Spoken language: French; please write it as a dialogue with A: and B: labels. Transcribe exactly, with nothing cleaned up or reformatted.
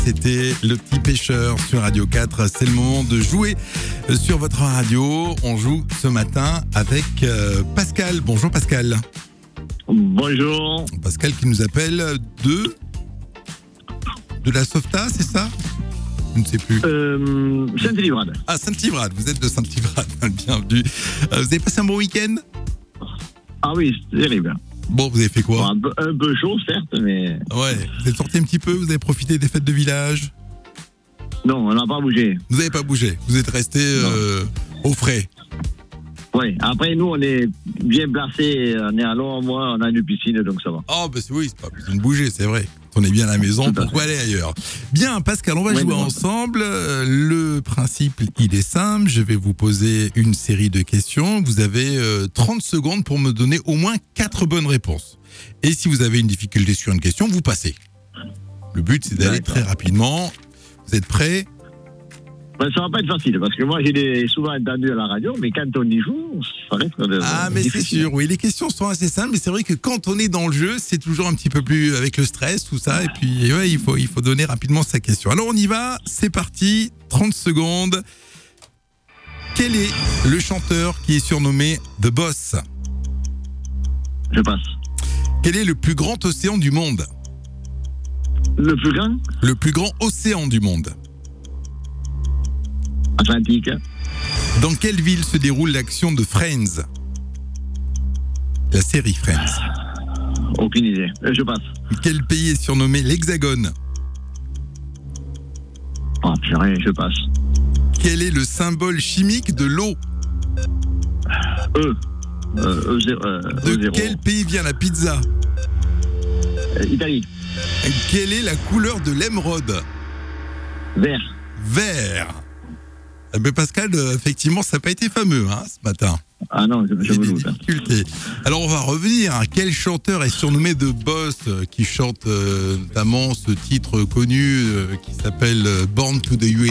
A: C'était Le Petit Pêcheur sur Radio quatre. C'est le moment de jouer sur votre radio. On joue ce matin avec euh, Pascal. Bonjour Pascal.
B: Bonjour.
A: Pascal qui nous appelle de... De la Softa, c'est ça? Je ne sais plus.
B: Euh, Saint-Livrade.
A: Ah, Saint-Livrade. Vous êtes de Saint-Livrade. Bienvenue. Euh, vous avez passé un bon week-end?
B: Ah oui, c'est terrible.
A: Bon, vous avez fait quoi?
B: Bon, un, peu, un peu chaud, certes, mais...
A: Ouais. Vous êtes sorti un petit peu? Vous avez profité des fêtes de village?
B: Non, on n'a pas bougé.
A: Vous n'avez pas bougé? Vous êtes resté euh, au frais?
B: Oui, après, nous, on est bien placés. On est à Longres, on a une piscine, donc ça va.
A: Oh, bah oui, c'est pas besoin de bouger, c'est vrai. On est bien à la maison, pourquoi aller ailleurs? Bien, Pascal, on va
B: Oui,
A: jouer
B: bon.
A: ensemble. Le principe, il est simple. Je vais vous poser une série de questions. Vous avez euh, trente secondes pour me donner au moins quatre bonnes réponses. Et si vous avez une difficulté sur une question, vous passez. Le but, c'est d'aller
B: D'accord.
A: très rapidement. Vous êtes prêts?
B: Ben, ça va pas être facile, parce que moi, j'ai des- souvent entendu à la radio, mais quand on y joue, ça va être... de-
A: Ah, mais c'est
B: difficile.
A: sûr, oui, les questions sont assez simples, mais c'est vrai que quand on est dans le jeu, c'est toujours un petit peu plus avec le stress, tout ça, et puis ouais, il faut, il faut donner rapidement sa question. Alors on y va, c'est parti, trente secondes. Quel est le chanteur qui est surnommé The Boss?
B: Je passe.
A: Quel est le plus grand océan du monde?
B: Le plus grand,
A: Le plus grand océan du monde.
B: Atlantique,
A: Dans quelle ville se déroule l'action de Friends? La série Friends.
B: aucune idée. Euh, Je passe.
A: Quel pays est surnommé l'Hexagone?
B: Ah, purée, je passe.
A: Quel est le symbole chimique de l'eau?
B: E. Euh, e zéro, euh,
A: De
B: E zéro.
A: quel pays vient la pizza?
B: Euh, Italie.
A: Quelle est la couleur de l'émeraude?
B: Vert.
A: Vert. Eh ben Pascal, euh, effectivement, ça n'a pas été fameux hein, ce matin.
B: Ah non, je, je
A: Il y a
B: me
A: des
B: doute. hein.
A: difficultés. Alors on va revenir. Quel chanteur est surnommé The Boss, euh, qui chante euh, notamment ce titre connu euh, qui s'appelle euh, Born to the U S A?